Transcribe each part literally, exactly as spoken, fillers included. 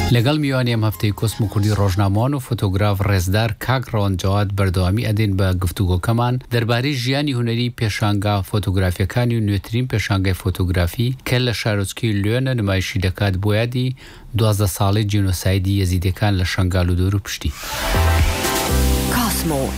لەگەڵ میوانی ئەم هەفتەی کۆسم و کوردی ڕۆژنامەوان و فۆتۆگراف ڕێزدار کاک ڕەوەند جەواد بەردەوامی ئەدەین بە گفتوگۆکەمان دەربارەی ژیانی هونەری پێشانگا فۆتۆگرافیەکانی و نوێترین پێشانگای فۆتۆگرافی کە لە شارۆچکەی لوێنە نمایشی دەکات بۆ یادی دوازدە ساڵەی جینۆسایدی یەزیدەکان لە شنگال و دەور و پشتی. کاسمۆ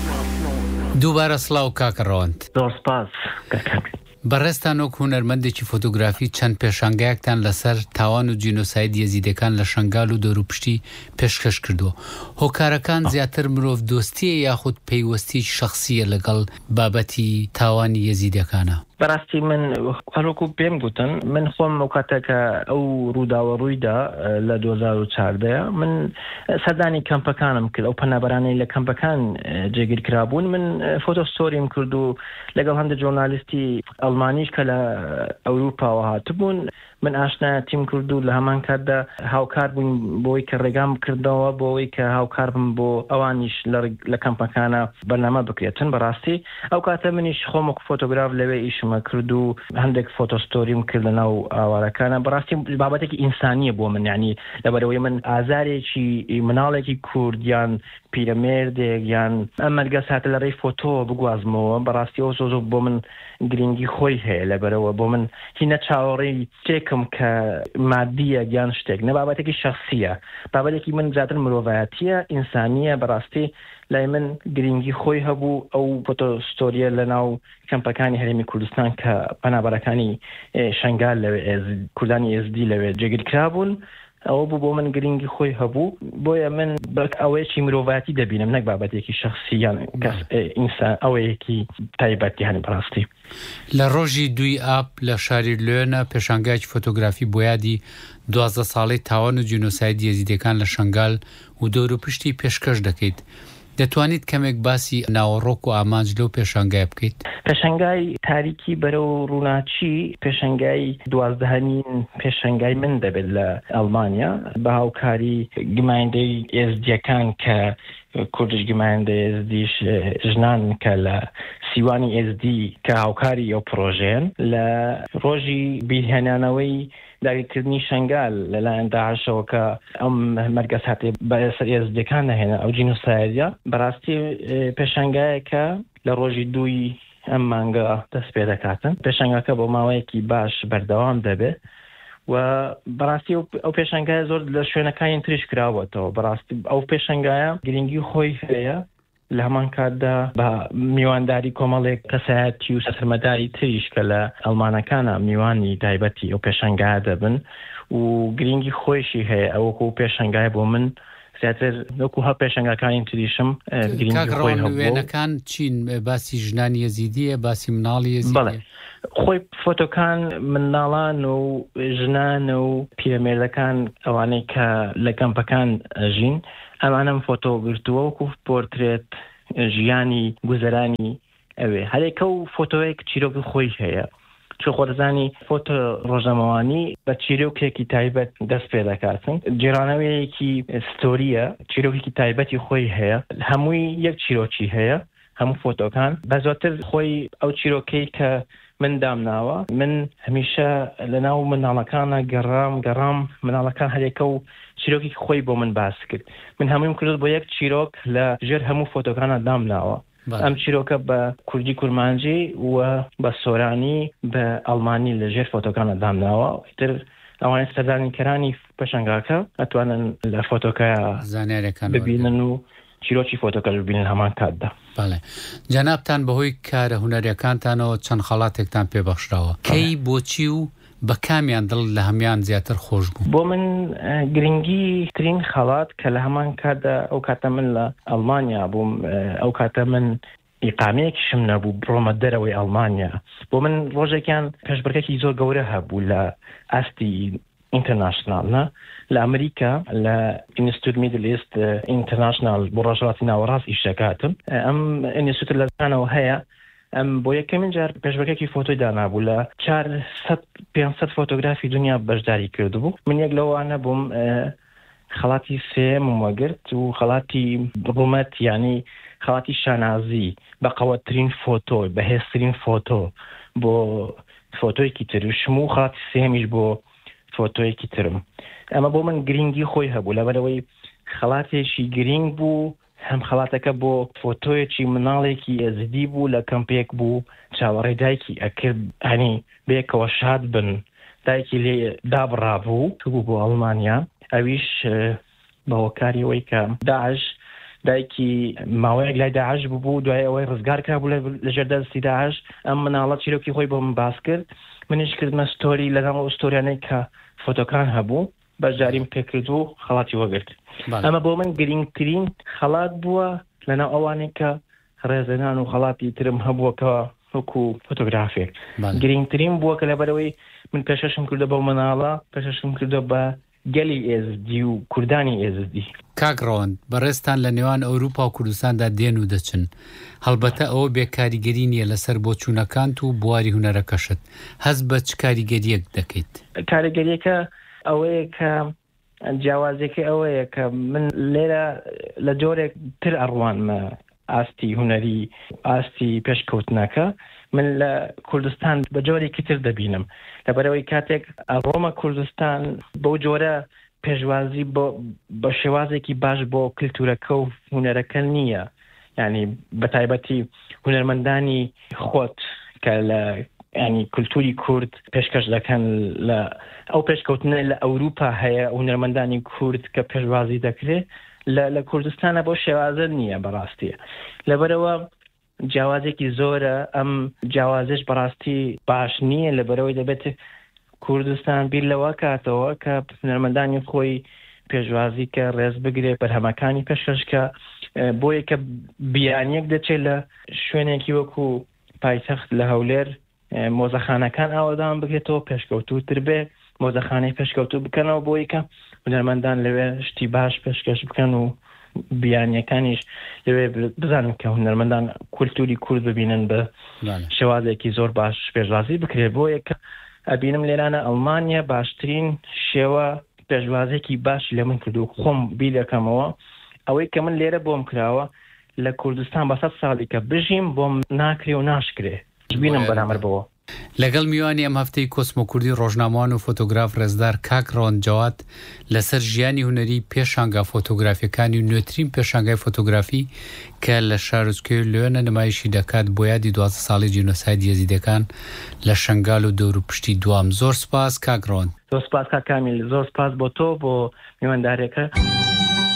دووبارە سڵاو کاک ڕەوەند. زۆر سپاس کاکەمی. بەڕێستان وەک هونەرمەندێکی فۆتۆگرافی چەند پێشانگایەکتان لەسەر تاوان و جینۆساید یەزیدەکان لە شنگال و دەور و پشتی پێشکەش کردووە. هۆکارەکان زیاتر مرۆڤ دۆستیە یاخود پەیوەستی شەخسیە لەگەڵ بابەتی تاوانی یەزیدەکانە؟ بەڕاستی من هەروەکو پێم گوتن من خۆم ئەو کاتێکە ئەو ڕووداوە ڕوویدا لە دوو هەزار و چواردە من سەردانی کەمپەکانم کرد، ئەو پەنابەرانەی لە کەمپەکان جێگیر کرابوون من فۆتۆستۆریم کرد و لەگەڵ هەندێک جۆرنالیستی ئەڵمانیش کە لە ئەوروپاوە هاتبوون من ئاشنایەتیم کرد و لە هەمان کاتدا هاوکار بووین بۆی کە ڕێگام کردەوە بۆەوەی کە هاوکار بم بۆ ئەوانیش لە کەمپەکانە بەرنامە بکرێتن. بەڕاستی ئەو کاتە منیش خۆمەک فۆتۆگراف لەوێ ئیشمە کرد و هەندێک فۆتۆستۆریم کرد لەناو ئاوارەکانە. بەڕاستی بابەتێکی ئینسانیە بۆ من، یعنی لەبەرەوەی من ئازارێکی مناڵێکی کورد یان پیرەمێردێک یان ئەم مەرگە ساتە لە ڕێی فۆتۆ بگوازمەوە بەڕاستی ئەو زۆ بۆ من گرنگی خۆی هەیە، لەبەرەوە بۆ من هینە چاوەڕێی شتێکم کە مادیە گیان شتێک نە، بابەتێکی شخصیە، بابەتێکی من زیاتر مرۆڤایەتیە ئینسانیە. بەڕاستی لای من گرنگی خۆی هەبوو ئەو فۆتۆستۆریە لە ناو کەمپەکانی هەرێمی کوردستان کە پەنابەرەکانی شنگال لەوێ کوردانی ئێزدی لەوێ جێگیر کرابوون ئەوە بوو بۆ من گرنگی خۆی هەبوو. بۆیە من ئەوەیەکی مرۆڤایەتی دەبینم نەک بابەتێکی شخصیان ئینسان ئەوەیەکی تایبەتی هەن. بەڕاستی لە ڕۆژی دوی ئاب لە شاری لوێنە پێشانگایکی فۆتۆگرافی بۆ یادی دوازدە ساڵەی تاوان و جینۆساید یەزیدەکان لە شنگال و دەور و پشتی پێشکەش دەکەیت. دەتوانیت کەمێک باسی ناوەڕۆک و ئامانج لەو پێشانگای بکەیت؟ پێشانگای تاریکی بەرەو ڕووناچی پێشانگای دوازدەهەمین پێشانگای من دەبێت لە ئەڵمانیا بە هاوکاری گمایندەی ئێزدیەکان کە کوردش گمایندەی ئێزدیش ژنان کە لە سیوانی ئێزدی کە هاوکاری ئەو پرۆژێن لە ڕۆژی بیرهێنانەوەی داگیرکردنی شنگال لەلایەن داعشەوە کە ئەم مەرگە ساتێ بەسەر ئێزدیەکان نەهێنا ئەو جینۆسایدە. بەڕاستی پێشانگایەکە لە ڕۆژی دووی ئەم مانگە دەست پێ دەکاتن. پێشانگاکە بۆ ماوەیەکی باش بەردەوام دەبێت و بەڕاستی ئەو پێشانگایە زۆر لە شوێنەکانی تریش کراوەتەوە. بەڕاستی ئەو پێشانگایە گرنگی خۆی هەیە لە هەمان کاتدا بە میوانداری کۆمەڵێک کەسایەتی و سەرمەداری تریش کە لە ئەڵمانەکانە میوانی تایبەتی ئەو پێشانگایە دەبن و گرنگی خۆیشی هەیە. ئەوەکو پێشانگای بۆ من زیاتر وەکو هە پێشانگاکانی تریشم گرنگی خۆی هەبوو. وێنەکان چین؟ باسی ژنانی یەزیدیە، باسی مناڵی یەزیدیە؟ بەڵێ خۆی فۆتۆکان مناڵان و ژنان و پیرەمێردەکان ئەوانەی کە لە کەمپەکان ئەژین ئەمانم فۆتۆ گرتووە وەکو پۆرترێت ژیانی گوزەرانی ئەوێ هەرێکە و فۆتۆیەک چیرۆکی خۆی هەیە. چۆ خۆرزانی فۆتۆ ڕۆژنامەوانی بە چیرۆکێکی تایبەت دەست پێ دەکاتن. جێرانەوەیەکی ستۆریە چیرۆکێکی تایبەتی خۆی هەیە، هەمووی یەک چیرۆکی هەیە هەموو فۆتۆکان بە زۆرتر خۆی ئەو چیرۆکەی کە من دامناوە. من هەمیشە لە ناو مناڵەکانە گەڕام گەڕام مناڵەکان هەرێکە و چیرۆکی خۆی بۆ من باس کرد. من هەموویم کرد بۆ یەک چیرۆک لە ژێر هەموو فۆتۆکانە دامناوە. ئەم چیرۆکە بە کوردی کورمانجی و بە سۆرانی بە ئەڵمانی لە ژێر فۆتۆکانە دامناوە. تر ئەوانە سەردانیکەرانی پێشانگاکە ئەتوانن لە فۆتۆکە زانیاریەکان ببینن و چیرۆکی فۆتۆکە ببینن هەمان کاتدا. بەڵێ جەنابتان بەهۆی کارە هونەریەکانتانەوە چەند خەڵاتێکتان پێبەخشراوە. کەی بۆچی و بە کامیان دڵ لە هەمان زیاتر خۆش بوو؟ بۆ من گرنگی ترین خەڵات کە لە هەمان کاتدا ئەو کاتە من لە ئەڵمانیا بووم، ئەو کاتە من ئیقامەیەکیشم نەبوو بڕۆمە دەرەوەی ئەڵمانیا. بۆ من ڕۆژێکیان پێشبڕکێکی زۆر گەورە هەبوو لە ئاستی ئینتەرناشنال نە لە ئەمریکا لە ئینستیتوت میدل ئیست ئینتەرناشنال بۆ ڕۆژهەڵاتی ناوەڕاست ئیش دەکاتم. ئەم ئینستیتوت لەزانەوە هەیە. ئەم بۆ یەکەمین جار پێشبڕکێکی فۆتۆی دانابوو لە چوارسەد پێنجسەد فۆتۆگرافی دنیا بەشداری کردبوو. من یەک لەوانە بووم خەڵاتی سێمم وەگرت و خەڵاتی ڕوومەت یعنی خەڵاتی شانازی بە قەوەترین فۆتۆ بەهێزترین فۆتۆ بۆ فۆتۆیەکی تروشم و خەڵاتی سێمیش بۆ فۆتۆیەکی ترم ئەمە بۆ من گرنگی خۆی هەبوو لەبەرەوەی خەڵاتێکی گرنگ بوو هەم خەڵاتەکە بۆ فۆتۆیەکی مناڵێکی ئێزدی بوو لە کەمپێک بوو چاوەڕێی دایکی ئەکرد هەنی بێکەوە شاد بن دایکی لێ دابڕابوو بوو بۆ ئەڵمانیا ئەویش بەوەکاریەوەی کە داعش دایکی ماوەیەک لای داعش بوو دوای ئەوەی ڕزگار کرا بوو لە ژێردەستی داعش ئەم مناڵە چیرۆکی خۆی بۆ من باس کرد منیش کردمە ستۆری لەگەڵ ئەو ستۆریانەی کە فۆتۆکان هەبوو بەشداریم پێکرد و خەڵاتی وەگرت ئەمە بۆ من گرنگترین خەڵات بووە لەناو ئەوانەی کە ڕێزەنان و خەڵاتی ترم هەبووەکەوە وەکو فۆتۆگرافێک گرنگترین بووە کە لەبەرەوەی من پێشەشم کردە بەو مناڵە پێشەشم کردە بە گەلی ئێزدی و کوردانی ئێزدی کاکڕۆن بەڕێستان لە نێوان ئەوروپا و کوردستاندا دێن و دەچن هەڵبەتە ئەوە بێکاریگەری نییە لەسەر بۆ چوونەکانت و بواری هونەرەکەشت هەست بە چ کاریگەریەک دەکەیت کاریگەریەکە ئەوەیە کە جیاوازێکی ئەوەیە کە من لێرە لە جۆرێک تر ئەڕوانمە ئاستی هونەری ئاستی پێشکەوتنەکە من لە کوردستان بە جۆرێکی تر دەبینم لەبەرەوەی کاتێک ئەڕۆمە کوردستان بەو جۆرە پێشوازی بە شێوازێکی باش بۆ کلتورەکە و هونەرەکە نییە یعنی بەتایبەتی هونەرمەندانی خۆت کە لە ینی کلتوری کورد پێشکەش دەکەن لە ئەو پێشکەوتنە لە ئەوروپا هەیە هونەرمەندانی کورد کە پێشوازی دەکرێت لە کوردستانە بۆ شێوازە نییە بەڕاستیە لەبەرەوە جیاوازێکی زۆرە ئەم جیاوازش بەڕاستی باش نییە لەبەرەوەی دەبێت کوردستان بیر لەوە کاتەوە کە هونەرمەندانی خۆی پێشوازی کە ڕێز بگرێت بەرهەمەکانی پێشکەشکە بۆ یەکە بیانیەک دەچێت لە شوێنێکی وەکو پایتەخت لە هەولێر مۆزەخانەکان ئاوادان بگرێتەوە پێشکەوتوتر بێ مۆزەخانەی پێشکەوتو بکەنەوە بۆ یەکە هونەرمەندان لەوێ شتی باش پێشکەش بکەن و بیانیەکانیش لەوێ بزانن کە هونەرمەندان کولتوری کورد ببینن بە شێوازێکی زۆر باش پێشوازی بکرێت بۆ یەکە ئەبینم لێرانە ئەڵمانیا باشترین شێوە پێشوازێکی باش لە من کردو خۆم بیر دەکەمەوە ئەوەی کە من لێرە بۆم کراوە لە کوردستان بە سەد ساڵی کە بژیم بۆم ناکرێ و ناشکرێ بینم بەرامبەر بەوە لەگەڵ میوانی ئەم هەفتەی کۆسمۆ کوردی ڕۆژنامەوان و فۆتۆگراف ڕێزدار کاکڕۆن جەواد لەسەر ژیانی هونەری پێشانگا فۆتۆگرافیەکانی و نوێترین پێشانگای فۆتۆگرافی کە لە شارۆچکەی لێونە نمایشی دەکات بۆ یادی دوازدە ساڵی جینۆساید یەزیدەکان لە شنگال و دەور و پشتی دوام زۆر سپاس کاکڕۆن زۆر سپاس کاک کامیل زۆر سپاس بۆ تۆ بۆ میواندارێکە